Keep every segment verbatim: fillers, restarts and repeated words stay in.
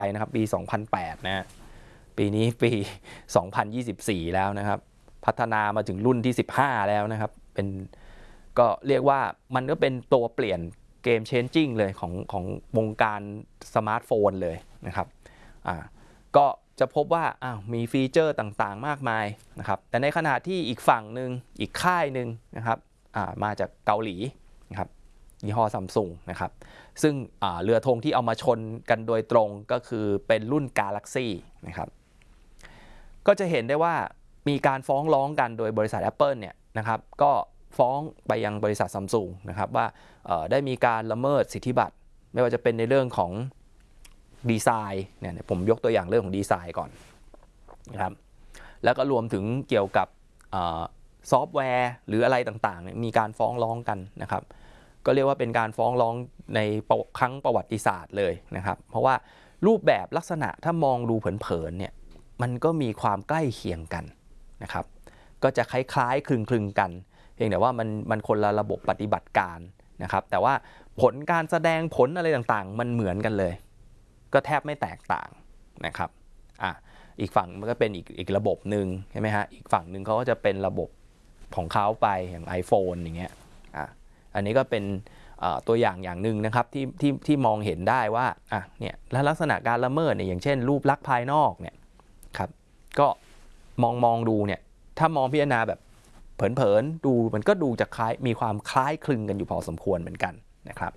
นะครับปีสองพันแปดนะปีนี้ปีสองพันยี่สิบสี่แล้วนะครับพัฒนามาถึงรุ่นที่สิบห้าแล้วนะครับเป็นก็เรียกว่ามันก็เป็นตัวเปลี่ยนเกมเชนจิ้งเลยของของวงการสมาร์ทโฟนเลยนะครับอ่าก็จะพบว่าอ้าวมีฟีเจอร์ต่างๆมากมายนะครับแต่ในขณะที่อีกฝั่งหนึ่งอีกค่ายหนึ่งนะครับอ่ามาจากเกาหลีนะครับยี่ห้อซัมซุงนะครับซึ่งเรือธงที่เอามาชนกันโดยตรงก็คือเป็นรุ่น Galaxy นะครับก็จะเห็นได้ว่ามีการฟ้องร้องกันโดยบริษัท Apple เนี่ยนะครับก็ฟ้องไปยังบริษัทซัมซุงนะครับว่าได้มีการละเมิดสิทธิบัตรไม่ว่าจะเป็นในเรื่องของดีไซน์เนี่ยผมยกตัวอย่างเรื่องของดีไซน์ก่อนนะครับแล้วก็รวมถึงเกี่ยวกับซอฟต์แวร์หรืออะไรต่างๆมีการฟ้องร้องกันนะครับก็เรียกว่าเป็นการฟ้องร้องในครั้งประวัติศาสตร์เลยนะครับเพราะว่ารูปแบบลักษณะถ้ามองดูเผินๆเนี่ยมันก็มีความใกล้เคียงกันนะครับก็จะคล้ายๆคลึงๆกันเพียงแต่ว่ามันมันคนละระบบปฏิบัติการนะครับแต่ว่าผลการแสดงผลอะไรต่างๆมันเหมือนกันเลยก็แทบไม่แตกต่างนะครับอ่ะอีกฝั่งมันก็เป็นอีกอีกระบบหนึ่งใช่ไหมฮะอีกฝั่งหนึ่งเขาก็จะเป็นระบบของเขาไปอย่าง iPhone อย่างเงี้ยอ่ะอันนี้ก็เป็นตัวอย่างอย่างหนึ่งนะครับที่ที่ที่มองเห็นได้ว่าอ่ะเนี่ยและลักษณะการละเมิดเนี่ยอย่างเช่นรูปลักษณ์ภายนอกเนี่ยครับก็มองมองดูเนี่ยถ้ามองพิจารณาแบบเผินๆดูมันก็ดูจะคล้ายมีความคล้ายคลึงกันอยู่พอสมควรเหมือนกันนะครับ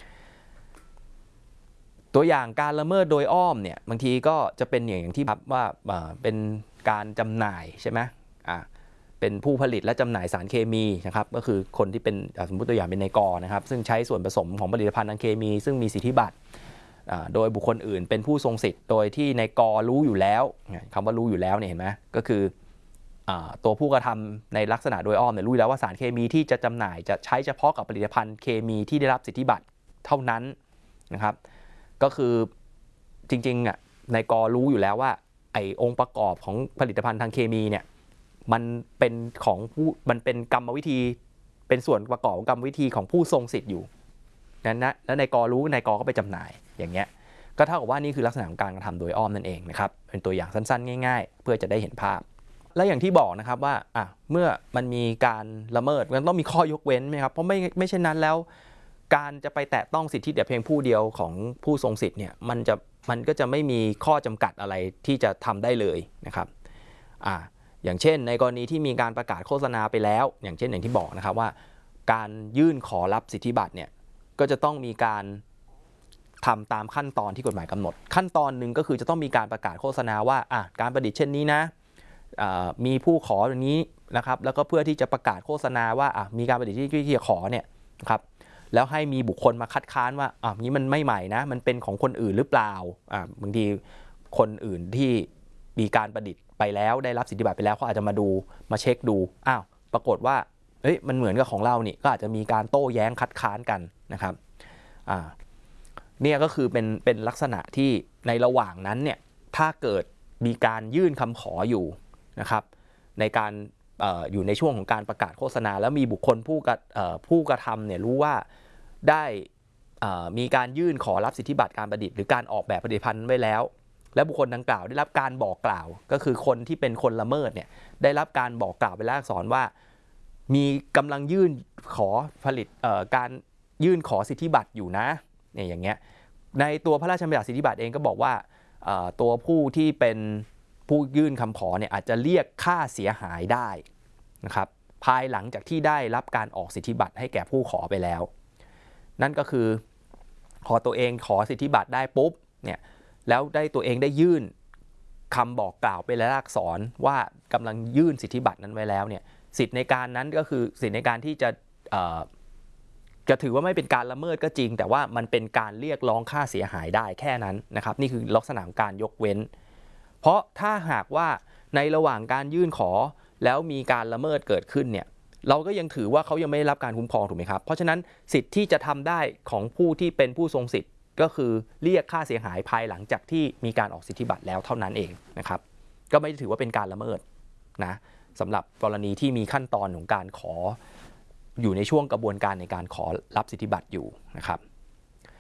ตัวอย่างการละเมิดโดยอ้อมเนี่ยบางทีก็จะเป็นอย่างที่ครับว่าเป็นการจำหน่ายใช่ไหมอ่าเป็นผู้ผลิตและจำหน่ายสารเคมีนะครับก็คือคนที่เป็นสมมติตัวอย่างเป็นนายกนะครับซึ่งใช้ส่วนผสมของผลิตภัณฑ์ทางเคมีซึ่งมีสิทธิบัตรโดยบุคคลอื่นเป็นผู้ทรงสิทธิ์โดยที่นายกรู้อยู่แล้วคำว่ารู้อยู่แล้วเนี่ยเห็นไหมก็คือตัวผู้กระทำในลักษณะโดยอ้อมเนี่ยรู้แล้วว่าสารเคมีที่จะจำหน่ายจะใช้เฉพาะกับผลิตภัณฑ์เคมีที่ได้รับสิทธิบัตรเท่านั้นนะครับก็คือจริงๆอ่ะนายกรู้อยู่แล้วว่าไอ้องค์ประกอบของผลิตภัณฑ์ทางเคมีเนี่ยมันเป็นของผู้มันเป็นกรรมวิธีเป็นส่วนประกอบกรรมวิธีของผู้ทรงสิทธิ์อยู่นั้นนะแล้วนายกรู้นายกก็ไปจำหน่ายอย่างเงี้ยก็เท่ากับว่านี่คือลักษณะของการกระทำโดยอ้อมนั่นเองนะครับเป็นตัวอย่างสั้นๆง่ายๆเพื่อจะได้เห็นภาพและอย่างที่บอกนะครับว่าอ่ะเมื่อมันมีการละเมิดมันต้องมีข้อยกเว้นไหมครับเพราะไม่ไม่เช่นนั้นแล้วการจะไปแตะต้องสิทธิแต่เพียงผู้เดียวของผู้ทรงสิทธิ์เนี่ยมันจะมันก็จะไม่มีข้อจำกัดอะไรที่จะทำได้เลยนะครับอ่าอย่างเช่นในกรณีที่มีการประกาศโฆษณาไปแล้วอย่างเช่นอย่างที่บอกนะครับว่าการยื่นขอรับสิทธิบัตรเนี่ยก็จะต้องมีการทำตามขั้นตอนที่กฎหมายกำหนดขั้นตอนหนึ่งก็คือจะต้องมีการประกาศโฆษณาว่าอ่ะการประดิษฐ์เช่นนี้นะมีผู้ขออย่างนี้นะครับแล้วก็เพื่อที่จะประกาศโฆษณาว่าอ่ะมีการประดิษฐ์ที่ที่จะขอเนี่ยนะครับแล้วให้มีบุคคลมาคัดค้านว่าอ่ะนี้มันไม่ใหม่นะมันเป็นของคนอื่นหรือเปล่าอ่ะบางทีคนอื่นที่มีการประดิษฐ์ไปแล้วได้รับสิทธิบัตรไปแล้วเขาอาจจะมาดูมาเช็คดูอ้าวปรากฏว่าเฮ้ยมันเหมือนกับของเรานี่ก็อาจจะมีการโต้แย้งคัดค้านกันนะครับอ่าเนี่ยก็คือเป็นเป็นลักษณะที่ในระหว่างนั้นเนี่ยถ้าเกิดมีการยื่นคำขออยู่นะครับในการ อ, อยู่ในช่วงของการประกาศโฆษณาแล้วมีบุคคลผู้กระผู้กระทำเนี่ยรู้ว่าได้มีการยื่นขอรับสิทธิบัตรการประดิษฐ์หรือการออกแบบผลิตภัณฑ์ไว้แล้วและบุคคลดังกล่าวได้รับการบอกกล่าวก็คือคนที่เป็นคนละเมิดเนี่ยได้รับการบอกกล่าวเป็นลายลักษณ์อักษรว่ามีกำลังยื่นขอผลิตการยื่นขอสิทธิบัตรอยู่นะเนี่ยอย่างเงี้ยในตัวพระราชบัญญัติสิทธิบัตรเองก็บอกว่าตัวผู้ที่เป็นผู้ยื่นคำขอเนี่ยอาจจะเรียกค่าเสียหายได้นะครับภายหลังจากที่ได้รับการออกสิทธิบัตรให้แก่ผู้ขอไปแล้วนั่นก็คือพอตัวเองขอสิทธิบัตรได้ปุ๊บเนี่ยแล้วได้ตัวเองได้ยื่นคำบอกกล่าวเป็นลายลักษณ์อักษรว่ากำลังยื่นสิทธิบัตรนั้นไว้แล้วเนี่ยสิทธิในการนั้นก็คือสิทธิในการที่จะจะถือว่าไม่เป็นการละเมิดก็จริงแต่ว่ามันเป็นการเรียกร้องค่าเสียหายได้แค่นั้นนะครับนี่คือลักษณะของการยกเว้นเพราะถ้าหากว่าในระหว่างการยื่นขอแล้วมีการละเมิดเกิดขึ้นเนี่ยเราก็ยังถือว่าเขายังไม่ได้รับการคุ้มครองถูกไหมครับเพราะฉะนั้นสิทธิ์ที่จะทำได้ของผู้ที่เป็นผู้ทรงสิทธิ์ก็คือเรียกค่าเสียหายภายหลังจากที่มีการออกสิทธิบัตรแล้วเท่านั้นเองนะครับก็ไม่ถือว่าเป็นการละเมิดนะสำหรับกรณีที่มีขั้นตอนของการขออยู่ในช่วงกระบวนการในการขอรับสิทธิบัตรอยู่นะครับ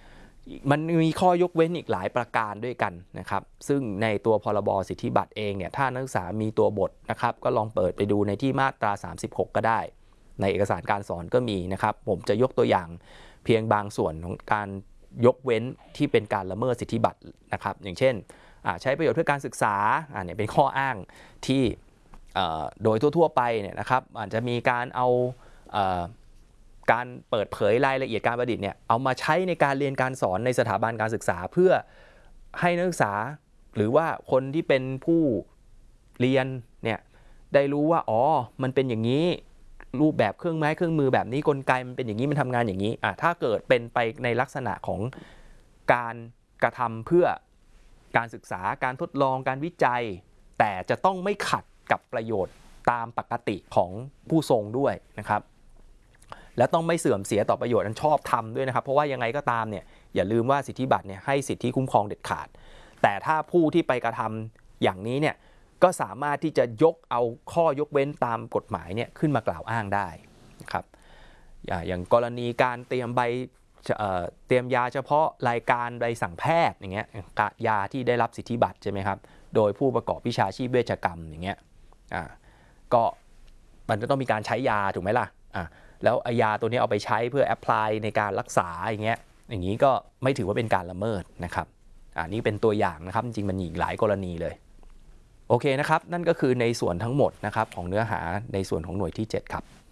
มันมีข้อยกเว้นอีกหลายประการด้วยกันนะครับซึ่งในตัวพรบสิทธิบัตรเองเนี่ยถ้านักศึกษามีตัวบทนะครับก็ลองเปิดไปดูในที่มาตราสามสิบหกก็ได้ในเอกสารการสอนก็มีนะครับผมจะยกตัวอย่างเพียงบางส่วนของการยกเว้นที่เป็นการละเมิดสิทธิบัตรนะครับอย่างเช่นใช้ประโยชน์เพื่อการศึกษาอ่าเนี่ยเป็นข้ออ้างที่โดยทั่วๆไปเนี่ยนะครับอาจจะมีการเอาการเปิดเผยรายละเอียดการประดิษฐ์เนี่ยเอามาใช้ในการเรียนการสอนในสถาบันการศึกษาเพื่อให้นักศึกษาหรือว่าคนที่เป็นผู้เรียนเนี่ยได้รู้ว่าอ๋อมันเป็นอย่างนี้รูปแบบเครื่องไม้เครื่องมือแบบนี้กลไกมันเป็นอย่างนี้มันทำงานอย่างนี้อ่ะถ้าเกิดเป็นไปในลักษณะของการกระทำเพื่อการศึกษาการทดลองการวิจัยแต่จะต้องไม่ขัดกับประโยชน์ตามปกติของผู้ทรงด้วยนะครับและต้องไม่เสื่อมเสียต่อประโยชน์อันชอบธรรมด้วยนะครับเพราะว่ายังไงก็ตามเนี่ยอย่าลืมว่าสิทธิบัตรเนี่ยให้สิทธิคุ้มครองเด็ดขาดแต่ถ้าผู้ที่ไปกระทำอย่างนี้เนี่ยก็สามารถที่จะยกเอาข้อยกเว้นตามกฎหมายเนี่ยขึ้นมากล่าวอ้างได้นะครับอย่างกรณีการเตรียมใบเตรียมยาเฉพาะรายการใบสั่งแพทย์อย่างเงี้ยยาที่ได้รับสิทธิบัตรใช่ไหมครับโดยผู้ประกอบวิชาชีพเวชกรรมอย่างเงี้ยอ่าก็มันจะต้องมีการใช้ยาถูกไหมล่ะอ่าแล้วยาตัวนี้เอาไปใช้เพื่อแอพพลายในการรักษาอย่างเงี้ยอย่างนี้ก็ไม่ถือว่าเป็นการละเมิดนะครับอ่านี่เป็นตัวอย่างนะครับจริงๆมันมีอีกหลายกรณีเลยโอเคนะครับนั่นก็คือในส่วนทั้งหมดนะครับของเนื้อหาในส่วนของหน่วยที่เจ็ดครับ